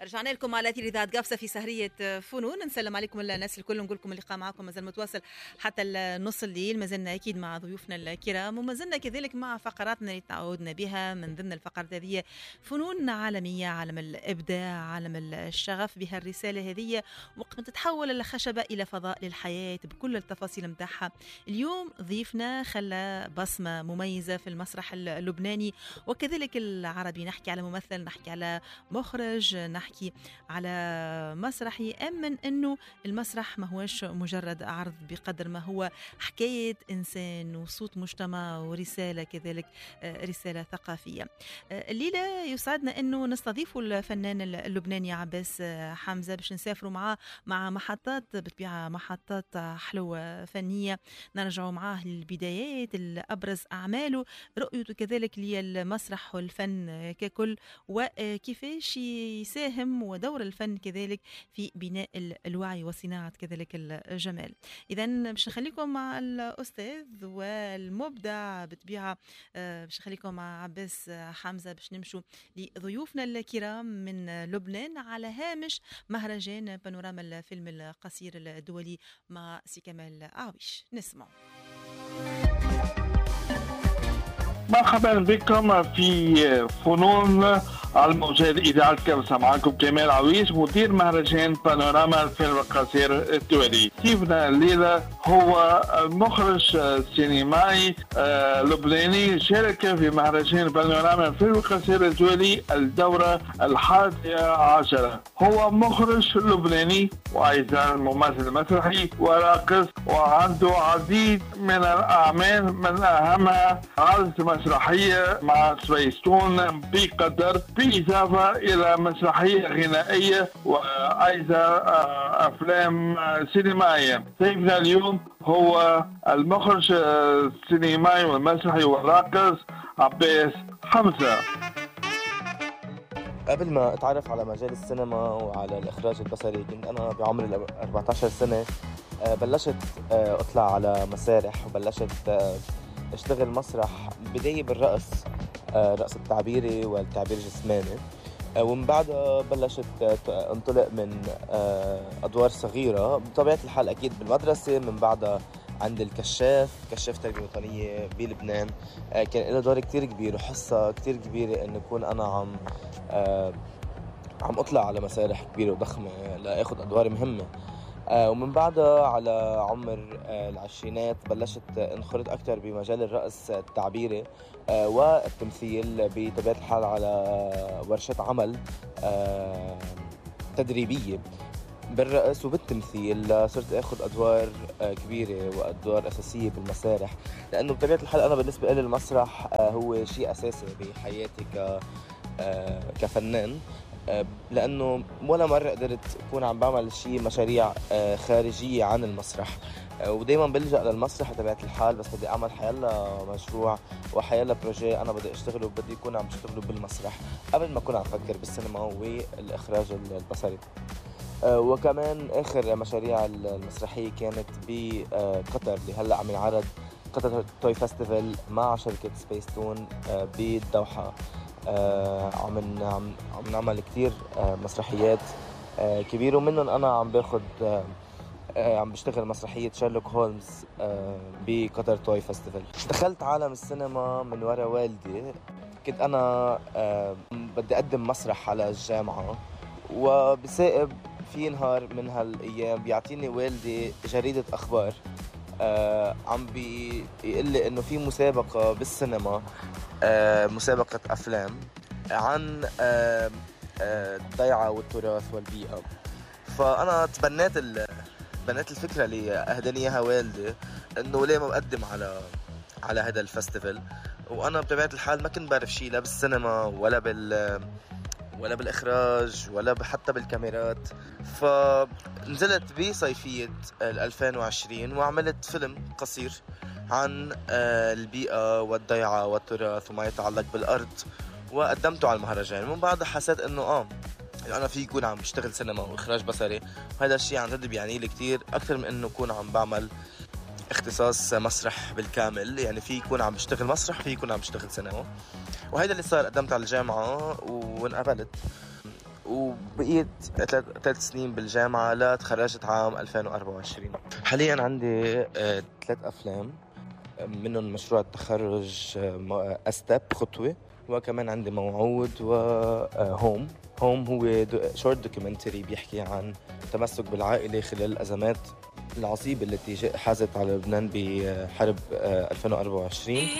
رجعنا لكم على أثير إذاعة قفصة في سهرية فنون. نسلم عليكم الناس الكل، نقول لكم اللقاء معكم مازال متواصل حتى نص الليل. ما زلنا أكيد مع ضيوفنا الكرام، وما زلنا كذلك مع فقراتنا اللي تعودنا بها. من ضمن الفقرات هذه فنون عالمية، عالم الإبداع، عالم الشغف. بها الرسالة هذه وقت ما تتحول الخشبة إلى فضاء للحياة بكل التفاصيل متاعها. اليوم ضيفنا خلى بصمة مميزة في المسرح اللبناني وكذلك العربي. نحكي على ممثل، نحكي على مخرج، نحكي على مسرحي. أمن أنه المسرح ما هوش مجرد عرض بقدر ما هو حكاية إنسان وصوت مجتمع ورسالة، كذلك رسالة ثقافية. الليلة يسعدنا أنه نستضيف الفنان اللبناني عباس حمزة باش نسافروا معاه مع محطات بتبيع محطات حلوة فنية، نرجعوا معاه للبدايات، الأبرز أعماله، رؤيته كذلك للمسرح والفن ككل، وكيفاش يساهم ودور الفن كذلك في بناء الوعي وصناعة كذلك الجمال. إذا باش نخليكم مع الأستاذ والمبدع بطبيعة، باش نخليكم مع عباس حمزة باش نمشوا لضيوفنا الكرام من لبنان على هامش مهرجان بانوراما الفيلم القصير الدولي مع سي كمال عويش. نسمع. مرحبا بكم في فنون على موجات إذاعة قفصة. معكم كمال عويش مدير مهرجان بانوراما الفيلم القصير الدولي. ضيفنا الليلة هو مخرج سينمائي لبناني شارك في مهرجان بانوراما الفيلم القصير الدولي الدورة 11. هو مخرج لبناني وأيضا ممثل مسرحي وراقص، وعنده عديد من الأعمال، من أهمها عرض مسرحية مع سبيستون بقطر، بالإضافة إلى مسرحية غنائية وأيضا أفلام سينمائية. ضيفنا اليوم هو المخرج السينمائي والمسرحي والراقص عباس حمزة. قبل ما أتعرف على مجال السينما وعلى الإخراج البصري كنت أنا بعمر 14 سنة بلشت أطلع على مسارح وبلشت اشتغل مسرح. بداية بالرقص، رقص التعبيري والتعبير الجسماني، ومن بعدها بلشت انطلق من أدوار صغيرة بطبيعة الحال أكيد بالمدرسة. من بعدها عند كشاف تربية وطنية بلبنان، كان له دور كتير كبير وحصة كتير كبيرة إنه أكون أنا عم أطلع على مسارح كبيرة وضخمة لأخذ أدوار مهمة. ومن بعدها على عمر العشرينات بلشت انخرط أكتر بمجال الرقص التعبيري والتمثيل بطبيعة الحال على ورشة عمل تدريبية بالرقص وبالتمثيل. صرت أخذ أدوار كبيرة وأدوار أساسية بالمسارح، لأنه بطبيعة الحال أنا بالنسبة لي المسرح هو شيء أساسي بحياتي كفنان، لأنه ولا مرة قدرت أكون عم بعمل شيء مشاريع خارجية عن المسرح، ودايما بلجأ للمسرح بطبيعة الحال بس بدي أعمل حيالله مشروع وحيالله بروجي أنا بدي أشتغله بدي يكون عم أشتغله بالمسرح قبل ما أكون عم أفكر بالسينما والإخراج البصري. وكمان آخر مشاريع المسرحية كانت بقطر اللي هلأ عم ينعرض، قطر توي فيستيفال مع شركة سبيستون بالدوحة. عم نعمل كتير مسرحيات كبيرة، ومنهم أنا عم بشتغل مسرحية شيرلوك هولمز بقطر توي فيستيفال. دخلت عالم السينما من وراء والدي. كنت أنا بدي أقدم مسرح على الجامعة، وبسائب في نهار من هالأيام بيعطيني والدي جريدة أخبار عم بيقول لي إنه في مسابقة بالسينما، مسابقة أفلام عن الضيعة والتراث والبيئة. فأنا بنيت الفكرة اللي أهداني إياها والدي، إنه ليه ما بقدم على هذا الفستيفال. وأنا بطبيعة الحال ما كنت بعرف شيء لا بالسينما ولا بالإخراج ولا حتى بالكاميرات. فنزلت بصيفية 2020 وعملت فيلم قصير عن البيئة والضيعة والتراث وما يتعلق بالأرض، وقدمته على المهرجان. ومن بعد حسيت إنه أنا في يكون عم بشتغل سينما وإخراج بصري، وهذا الشيء عن جد بيعني لي كتير أكثر من إنه أكون عم بعمل اختصاص مسرح بالكامل. يعني في يكون عم بشتغل مسرح في يكون عم بشتغل سينما، وهذا اللي صار. قدمت على الجامعة وانقبلت. وبقيت 3 سنين بالجامعة لتخرجت عام 2024. حاليا عندي 3 أفلام، منهم مشروع التخرج أستب خطوة، وكمان عندي موعود وهوم. هوم هو شورت دوكيومنتري بيحكي عن التمسك بالعائلة خلال الأزمات العصيبة التي حازت على لبنان بحرب 2024.